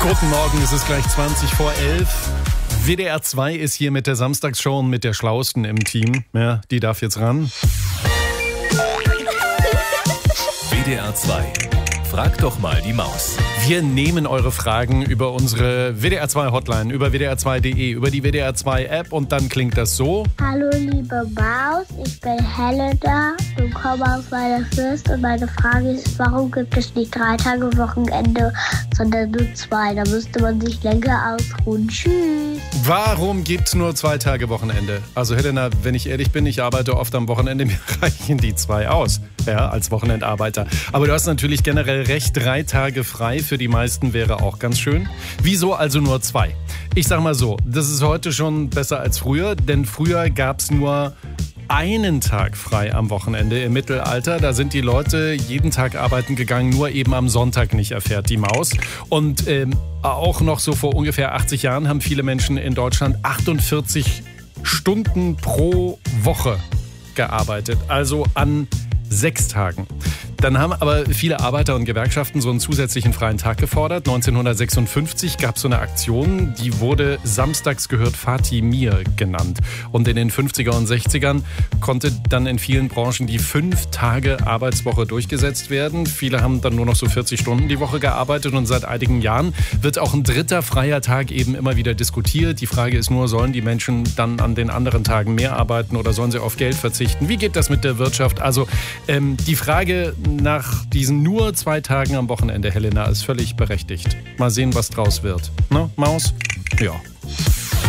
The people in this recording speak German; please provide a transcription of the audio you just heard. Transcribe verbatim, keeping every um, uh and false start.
Guten Morgen, es ist gleich zwanzig vor elf. W D R zwei ist hier mit der Samstagsshow und mit der Schlauesten im Team. Ja, die darf jetzt ran. W D R zwei. Frag doch mal die Maus. Wir nehmen eure Fragen über unsere W D R zwei Hotline, über W D R zwei Punkt de, über die W D R zwei App und dann klingt das so. Hallo liebe Maus, ich bin Helena und komme aus meiner Fürst und meine Frage ist, warum gibt es nicht drei Tage Wochenende, sondern nur zwei? Da müsste man sich länger ausruhen. Tschüss. Warum gibt's nur zwei Tage Wochenende? Also Helena, wenn ich ehrlich bin, ich arbeite oft am Wochenende, mir reichen die zwei aus, ja, als Wochenendarbeiter. Aber du hast natürlich generell recht, drei Tage frei für die meisten wäre auch ganz schön. Wieso also nur zwei? Ich sag mal so, das ist heute schon besser als früher, denn früher gab's nur einen Tag frei am Wochenende im Mittelalter. Da sind die Leute jeden Tag arbeiten gegangen, nur eben am Sonntag nicht, erfährt die Maus. Und ähm, auch noch so vor ungefähr achtzig Jahren haben viele Menschen in Deutschland achtundvierzig Stunden pro Woche gearbeitet, also an sechs Tagen. Dann haben aber viele Arbeiter und Gewerkschaften so einen zusätzlichen freien Tag gefordert. neunzehnhundertsechsundfünfzig gab es so eine Aktion, die wurde Samstags gehört Fatih Mir genannt. Und in den fünfziger und sechzigern konnte dann in vielen Branchen die fünf Tage Arbeitswoche durchgesetzt werden. Viele haben dann nur noch so vierzig Stunden die Woche gearbeitet und seit einigen Jahren wird auch ein dritter freier Tag eben immer wieder diskutiert. Die Frage ist nur, sollen die Menschen dann an den anderen Tagen mehr arbeiten oder sollen sie auf Geld verzichten? Wie geht das mit der Wirtschaft? Also ähm, die Frage nach diesen nur zwei Tagen am Wochenende, Helena, ist völlig berechtigt. Mal sehen, was draus wird. Ne, Maus? Ja.